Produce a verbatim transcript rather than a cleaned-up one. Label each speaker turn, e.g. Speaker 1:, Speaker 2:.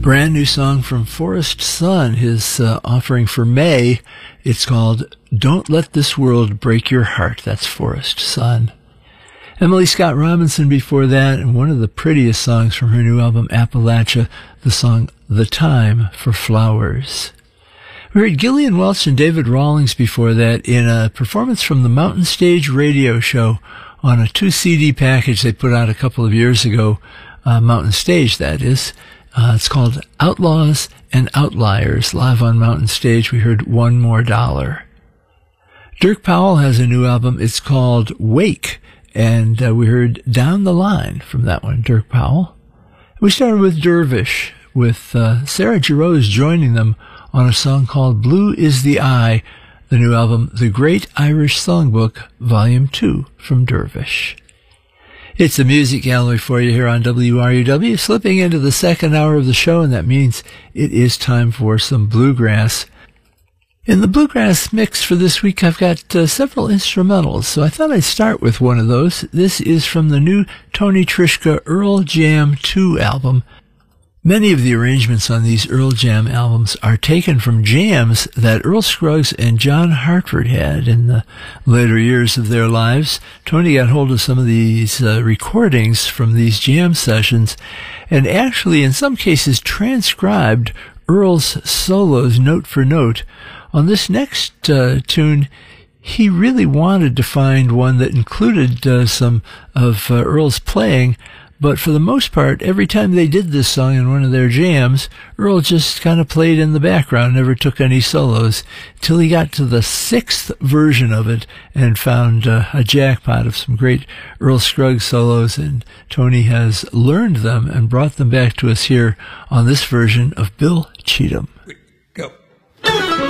Speaker 1: brand new song from Forrest Sun, his uh, offering for May. It's called Don't Let This World Break Your Heart. That's Forrest Sun. Emily Scott Robinson before that, and one of the prettiest songs from her new album, Appalachia, the song The Time for Flowers. We heard Gillian Welch and David Rawlings before that in a performance from the Mountain Stage radio show on a two C D package they put out a couple of years ago, uh, Mountain Stage, that is. Uh, it's called Outlaws and Outliers. Live on Mountain Stage, we heard One More Dollar. Dirk Powell has a new album. It's called Wake, and uh, we heard Down the Line from that one, Dirk Powell. We started with Dervish, with uh, Sarah Jarosz joining them on a song called Blue is the Eye, the new album, The Great Irish Songbook, Volume two from Dervish. It's the Music Gallery for you here on W R U W, slipping into the second hour of the show, and that means it is time for some bluegrass. In the bluegrass mix for this week, I've got uh, several instrumentals, so I thought I'd start with one of those. This is from the new Tony Trischka Earl Jam two album. Many of the arrangements on these Earl Jam albums are taken from jams that Earl Scruggs and John Hartford had in the later years of their lives. Tony got hold of some of these uh, recordings from these jam sessions and actually, in some cases, transcribed Earl's solos note for note. On this next uh, tune, he really wanted to find one that included uh, some of uh, Earl's playing, but for the most part, every time they did this song in one of their jams, Earl just kind of played in the background, never took any solos, till he got to the sixth version of it and found uh, a jackpot of some great Earl Scruggs solos, and Tony has learned them and brought them back to us here on this version of Bill Cheatham.